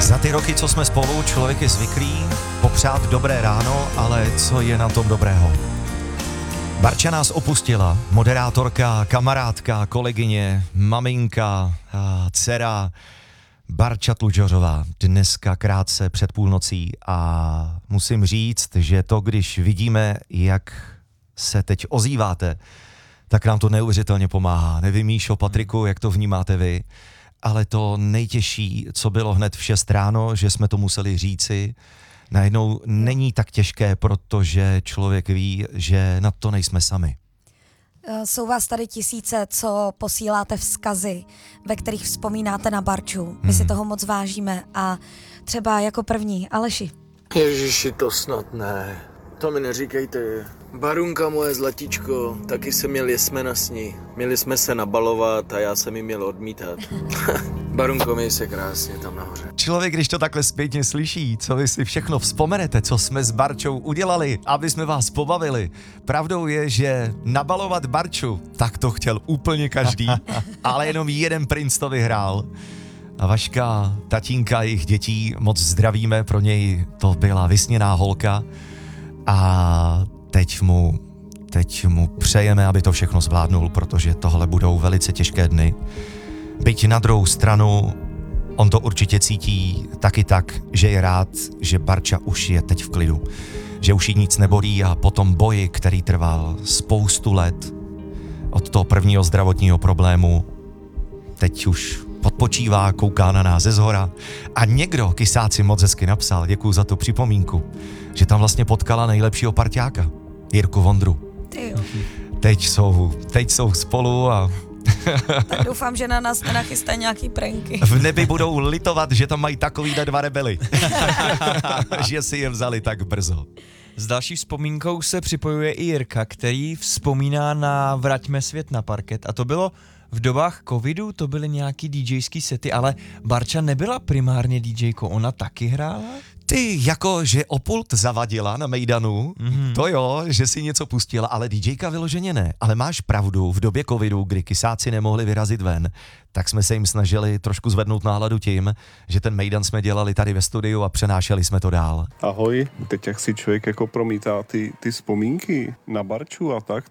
Za ty roky, co jsme spolu, člověk je zvyklý popřát dobré ráno, ale co je na tom dobrého? Barča nás opustila, moderátorka, kamarádka, kolegyně, maminka, dcera, Barča Tlučořová, dneska krátce před půlnocí a musím říct, že to, když vidíme, jak se teď ozýváte, tak nám to neuvěřitelně pomáhá. Nevím, Míšo, Patriku, jak to vnímáte vy, ale to nejtěžší, co bylo hned v 6 ráno, že jsme to museli říci, najednou není tak těžké, protože člověk ví, že na to nejsme sami. Jsou vás tady tisíce, co posíláte vzkazy, ve kterých vzpomínáte na Barču. My si toho moc vážíme a třeba jako první, Aleši. Ježiši, to snad ne. To mi neříkejte. Barunka moje zlatičko, taky jsem měl jesmena s ní. Měli jsme se nabalovat a já jsem ji měl odmítat. Barunko, měj se krásně tam nahoře. Člověk, když to takhle zpětně slyší, co vy si všechno vzpomenete, co jsme s Barčou udělali, aby jsme vás pobavili. Pravdou je, že nabalovat Barču, tak to chtěl úplně každý, ale jenom jeden princ to vyhrál. A Vaška, tatínka jejich dětí, moc zdravíme, pro něj to byla vysněná holka a teď mu přejeme, aby to všechno zvládnul, protože tohle budou velice těžké dny. Byť na druhou stranu, on to určitě cítí taky tak, že je rád, že Barča už je teď v klidu. Že už jí nic nebolí a po tom boji, který trval spoustu let, od toho prvního zdravotního problému, teď už odpočívá, kouká na nás ze zhora. A někdo, Kysáci, moc hezky napsal, děkuju za tu připomínku, že tam vlastně potkala nejlepšího parťáka, Jirku Vondru. Teď jsou spolu a tak doufám, že na nás nenachystá nějaký pranky. v nebi budou litovat, že tam mají takovýhle 2 rebely. Že si je vzali tak brzo. S další vzpomínkou se připojuje i Jirka, který vzpomíná na Vraťme svět na parket. A to bylo v dobách covidu, to byly nějaký DJský sety, ale Barča nebyla primárně DJkou, ona taky hrála? Ty jako, že o pult zavadila na mejdanu, to jo, že si něco pustila, ale DJka vyloženě ne. Ale máš pravdu, v době covidu, kdy Kysáci nemohli vyrazit ven, tak jsme se jim snažili trošku zvednout náladu tím, že ten mejdan jsme dělali tady ve studiu a přenášeli jsme to dál. Ahoj, teď jak si člověk jako promítá ty vzpomínky na Barču a tak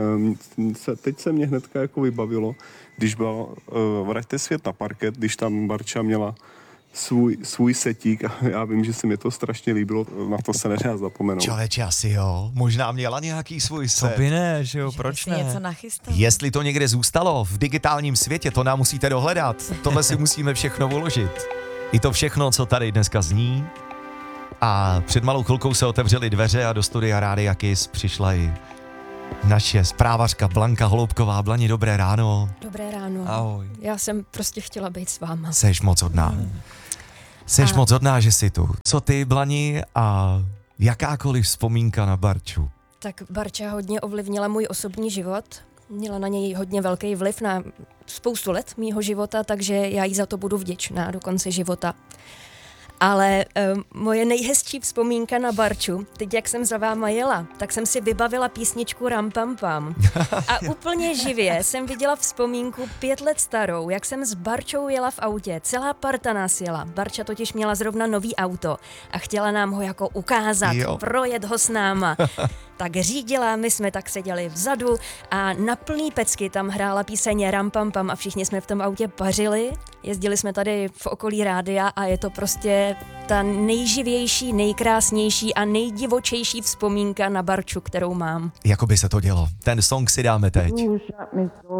teď se mě hnedka jako vybavilo, když byl Vraťte svět na parket, když tam Barča měla svůj setík a já vím, že se mi to strašně líbilo, na to se nedá zapomenout. Čověče, asi jo, možná měla nějaký svůj set. Co by ne, že jo, proč ne? Něco nachystal. Jestli to někde zůstalo v digitálním světě, to nám musíte dohledat. Tohle si musíme všechno uložit. I to všechno, co tady dneska zní. A před malou chvilkou se otevřely dveře a do studia Rádia Kiss přišla i naše zprávařka Blanka Holoubková. Blani, dobré ráno. Dobré ráno. Ahoj. Já jsem prostě chtěla být s váma. Seš moc hodná. Seš moc hodná, že jsi tu. Co ty, Blani, a jakákoliv vzpomínka na Barču? Tak Barča hodně ovlivnila můj osobní život. Měla na něj hodně velký vliv na spoustu let mýho života, takže já jí za to budu vděčná do konce života. Ale moje nejhezčí vzpomínka na Barču, teď jak jsem za váma jela, tak jsem si vybavila písničku Ram Pam Pam. A úplně živě jsem viděla vzpomínku 5 let starou, jak jsem s Barčou jela v autě. Celá parta nás jela. Barča totiž měla zrovna nový auto a chtěla nám ho jako ukázat, projet ho s náma. Tak řídila, my jsme tak seděli vzadu a na plný pecky tam hrála píseň Ram Pam Pam a všichni jsme v tom autě pařili. Jezdili jsme tady v okolí rádia a je to prostě ta nejživější, nejkrásnější a nejdivočejší vzpomínka na Barču, kterou mám. Jakoby se to dělo. Ten song si dáme teď.